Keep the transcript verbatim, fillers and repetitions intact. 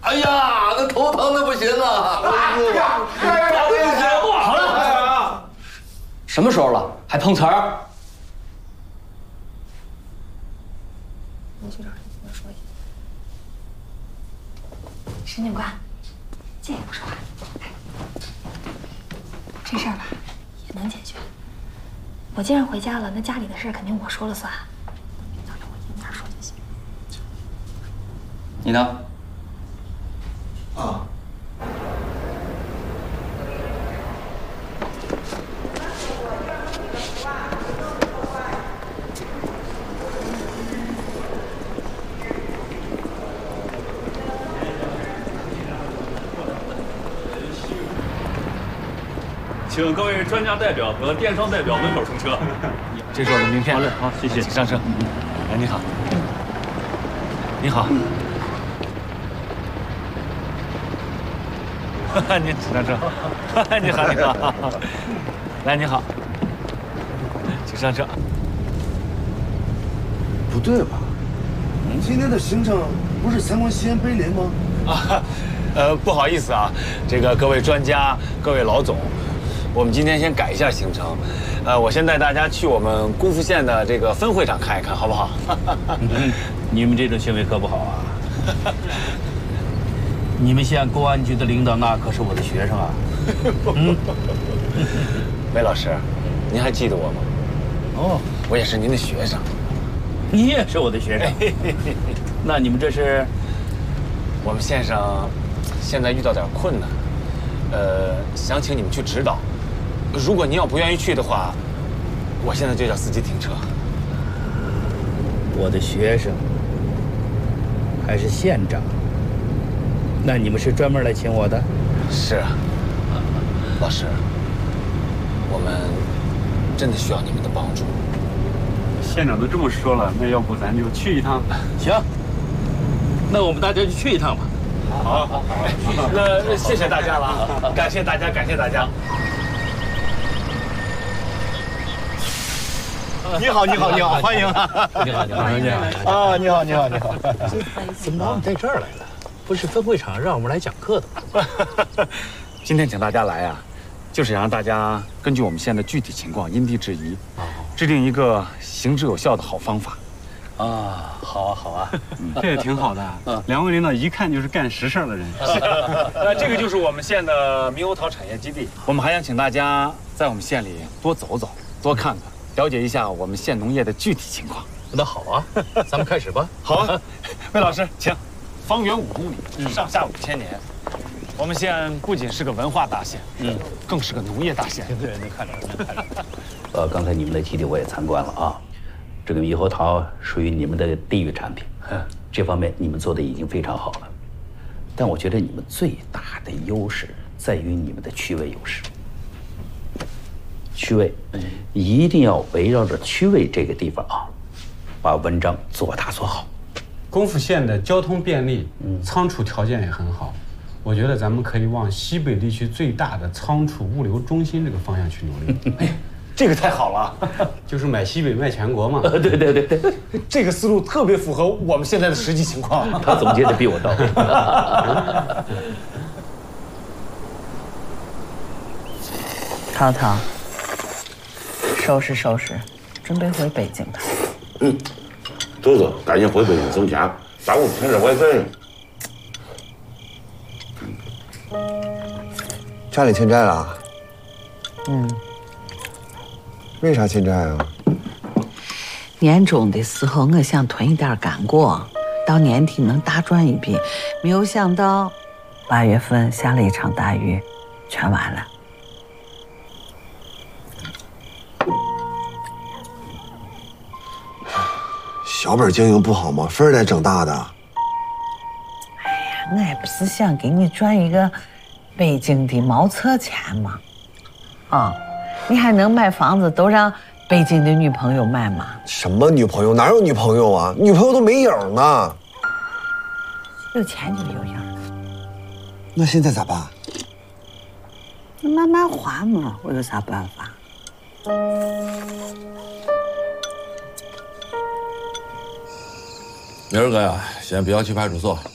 哎呀，那头疼的不行啊！哎呀，搞定节目好了， 什么时候了还碰瓷儿？ 你去找沈警官说一下。沈警官，这也不说话。这事儿吧，也能解决。我既然回家了，那家里的事肯定我说了算。明早上我去你那儿说就行。 你呢？ 啊。 请各位专家代表和电商代表门口乘车。 这是我的名片。 好嘞，好，谢谢， 请上车。哎，你好。你好。您请上车。你好，你好。来，你好，请上车。 不对吧？今天的行程不是参观西安碑林吗？ 啊，呃，不好意思啊，这个各位专家、各位老总。我们今天先改一下行程，呃，我先带大家去我们功夫县的这个分会场看一看，好不好？ 嗯，你们这种行为可不好啊！你们县公安局的领导那可是我的学生啊。嗯， 魏老师，您还记得我吗？ 哦， 我也是您的学生。 你也是我的学生。那你们这是？ 我们县上现在遇到点困难，呃，想请你们去指导。如果您要不愿意去的话，我现在就叫司机停车。 我的学生还是县长？那你们是专门来请我的？ 是啊，老师，我们真的需要你们的帮助。 县长都这么说了，那要不咱就去一趟？ 行，那我们大家就去一趟吧。 好，好，那谢谢大家了啊！感谢大家，感谢大家。 你好，你好，你好，欢迎！ 你好，你好， 你好啊！你好，你好，你好！ 怎么把我们带这儿来了？不是分会场让我们来讲课的吗？ 今天请大家来啊，就是想让大家根据我们县的具体情况因地制宜，制定一个行之有效的好方法。 啊，好啊，好啊， 这也挺好的。两位领导一看就是干实事的人。 那这个就是我们县的猕猴桃产业基地。我们还想请大家在我们县里多走走，多看看，了解一下我们县农业的具体情况。 那好啊，咱们开始吧。 好啊，魏老师，请。方圆五公里，上下五千年，我们县不仅是个文化大县，嗯，更是个农业大县。 对，能看着，能看着。 呃，刚才你们的基地我也参观了啊，这个猕猴桃属于你们的地域产品，这方面你们做的已经非常好了。但我觉得你们最大的优势在于你们的区位优势。区位，一定要围绕着区位这个地方啊，把文章做大做好。 功夫县的交通便利，仓储条件也很好，我觉得咱们可以往西北地区最大的仓储物流中心这个方向去努力。 哎，这个太好了， 就是买西北卖全国嘛。 对对对对， 这个思路特别符合我们现在的实际情况。 他总结的比我到位。 涛涛，收拾收拾，准备回北京吧。 嗯。走走，赶紧回北京挣钱，耽误添点外债。 家里欠债了？ 嗯。 为啥欠债啊？ 年终的时候，我想囤一点干果，到年底能大赚一笔。没有想到，八月份下了一场大雨，全完了。 小本经营不好吗？分儿得整大的。 哎呀，我也不是想给你赚一个北京的茅厕钱吗？啊，你还能买房子都让北京的女朋友买吗？ 什么女朋友？哪有女朋友啊？女朋友都没影呢。 有钱就有影。 那现在咋办？ 你慢慢还嘛，我有啥办法？ 明儿个呀，先不要去派出所，